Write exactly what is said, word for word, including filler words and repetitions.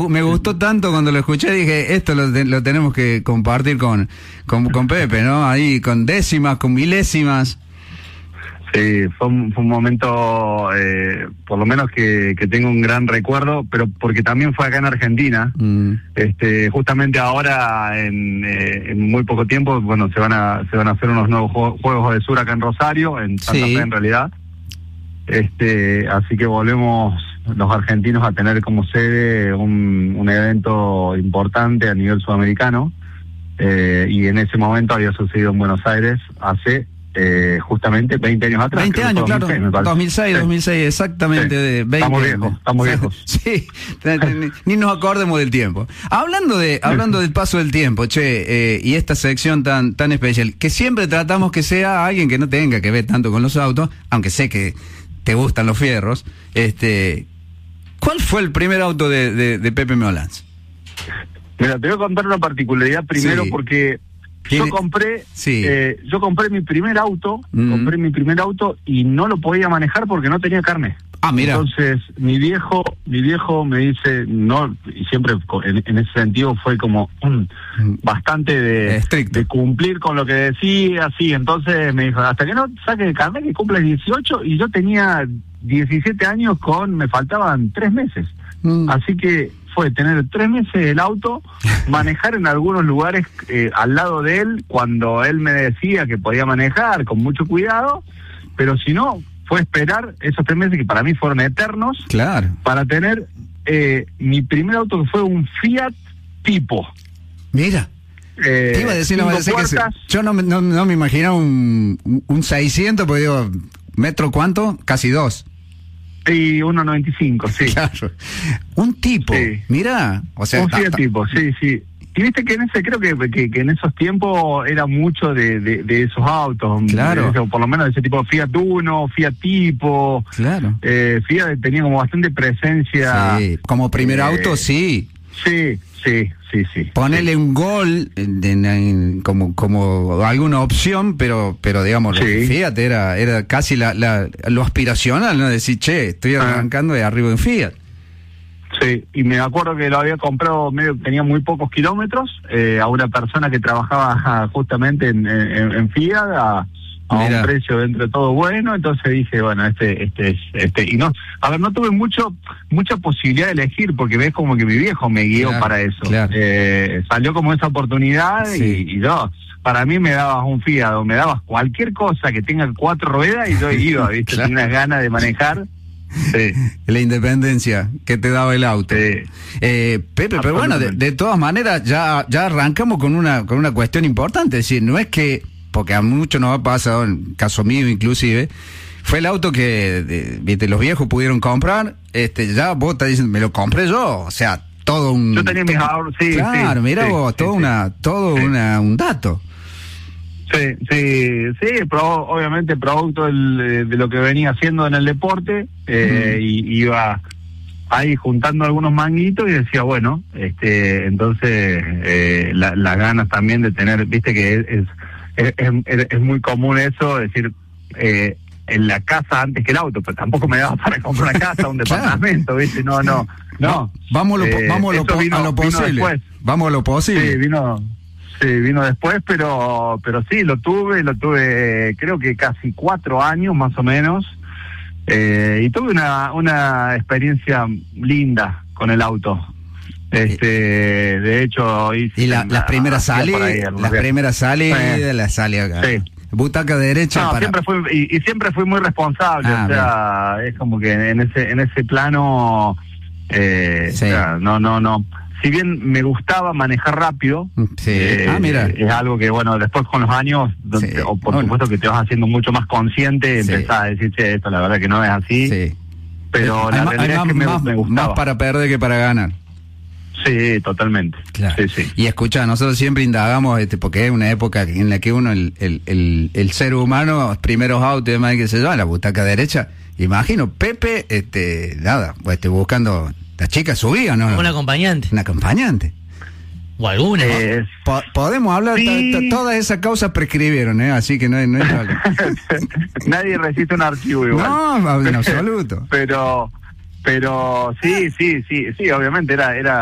me gustó tanto cuando lo escuché, dije, esto lo, lo tenemos que compartir con, con, con Pepe, ¿no? Ahí con décimas, con milésimas. Sí, fue un, fue un momento, eh, por lo menos que, que tengo un gran recuerdo, pero porque también fue acá en Argentina. Mm. Este, justamente ahora, en, eh, en muy poco tiempo, bueno, se van a se van a hacer unos nuevos juegos, juegos de sur acá en Rosario, en Santa sí. Fe en realidad. Este, así que volvemos los argentinos a tener como sede un, un evento importante a nivel sudamericano, eh, y en ese momento había sucedido en Buenos Aires hace Eh, justamente veinte años atrás. veinte años, claro. dos mil seis, sí. dos mil seis, exactamente. Sí. De veinte estamos viejos, estamos viejos. Sí, ni, ni nos acordemos del tiempo. Hablando de hablando del paso del tiempo, che, eh, y esta sección tan tan especial, que siempre tratamos que sea alguien que no tenga que ver tanto con los autos, aunque sé que te gustan los fierros. Este, ¿cuál fue el primer auto de, de, de Pepe Meolanz? Mira, te voy a contar una particularidad primero, sí. porque Yo compré, sí. eh, yo compré mi primer auto, mm. compré mi primer auto y no lo podía manejar porque no tenía carne. Ah, mira. Entonces mi viejo, mi viejo me dice, no, y siempre en, en ese sentido fue como um, bastante de, de cumplir con lo que decía, así. Entonces me dijo, hasta que no saques el carnet, que cumples dieciocho, y yo tenía diecisiete años con, me faltaban tres meses. Mm. Así que fue tener tres meses el auto, manejar en algunos lugares eh, al lado de él, cuando él me decía que podía manejar con mucho cuidado, pero si no, fue esperar esos tres meses que para mí fueron eternos, claro, para tener eh, mi primer auto, que fue un Fiat Tipo. Mira, eh, te iba a decir, no, me decir que se, yo no, no, no me imaginaba un, un seiscientos, porque digo, ¿metro cuánto? Casi dos. Y uno noventa y cinco, sí. Claro. Un tipo, sí. Mira, o sea, un Fiat Tipo, sí, sí. Y viste que en ese, creo que, que, que en esos tiempos era mucho de, de, de esos autos, claro, de, por lo menos de ese tipo, Fiat Uno, Fiat Tipo, claro. Eh, Fiat tenía como bastante presencia. Sí, como primer eh, auto, sí. Sí, sí, sí, sí. Ponerle sí. un Gol en, en, en, como como alguna opción, pero pero digamos, sí. Fiat era era casi la, la lo aspiracional, ¿no? Decir, che, estoy arrancando ah. de arriba de un Fiat. Sí, y me acuerdo que lo había comprado, medio, tenía muy pocos kilómetros, eh, a una persona que trabajaba justamente en, en, en Fiat, a, a un precio dentro de todo bueno. Entonces dije, bueno, este este es este y no, a ver, no tuve mucho mucha posibilidad de elegir, porque ves como que mi viejo me guió, claro, para eso. Claro. Eh, salió como esa oportunidad, sí. y, y yo, para mí me dabas un Fiat o me dabas cualquier cosa que tenga cuatro ruedas y yo iba, ¿viste? Claro. Tenía unas ganas de manejar. Sí. La independencia que te daba el auto. Sí. Eh, Pepe, pero bueno, de, de todas maneras ya ya arrancamos con una con una cuestión importante, es decir, no es que, porque a muchos nos ha pasado, en caso mío inclusive, fue el auto que de, viste, los viejos pudieron comprar, este ya vos estás diciendo, me lo compré yo, o sea, todo un... Yo tenía mis ahorros, sí. Claro, sí, mira sí, vos, sí, todo sí. una todo sí. una un dato. Sí, sí, sí, pro, obviamente producto del, de lo que venía haciendo en el deporte, eh, mm. y iba ahí juntando algunos manguitos y decía, bueno, este, entonces eh, las la ganas también de tener, viste que es es, es, es, es muy común eso, decir, eh, en la casa antes que el auto, pero tampoco me daba para comprar una casa, un departamento, viste, no, no, no. Vamos, lo, eh, vamos lo, vino, a lo posible, vamos a lo posible. Sí, vino... Sí, vino después, pero pero sí, lo tuve, lo tuve creo que casi cuatro años más o menos, eh, y tuve una una experiencia linda con el auto. Este, de hecho, hice y la, las primeras salidas, las primeras salidas, sí. las salidas, sí. Butaca derecha. No, para... siempre fui, y, y siempre fui muy responsable, ah, o sea, bien. Es como que en ese en ese plano, eh, sí. o sea, no, no, no. Si bien me gustaba manejar rápido, sí. eh, ah, mira. es algo que, bueno, después con los años, sí. o por bueno. supuesto que te vas haciendo mucho más consciente, sí. empezás a decir, che, esto la verdad que no es así, sí. pero hay la más, realidad hay es que me, más, me gustaba. Más para perder que para ganar. Sí, totalmente. Claro. Sí, sí. Y escucha, nosotros siempre indagamos, este, porque es una época en la que uno, el, el, el, el ser humano, los primeros autos y demás, que se lleva la butaca derecha, imagino, Pepe, este, nada, pues, este, buscando... Las chicas subían, ¿no? Un acompañante. Un acompañante. O alguna. Eh, po podemos hablar, sí. Todas esas causas prescribieron, ¿eh? Así que no hay... No hay Nadie resiste un archivo igual. No, en absoluto. Pero, pero sí, sí, sí, sí, obviamente era... era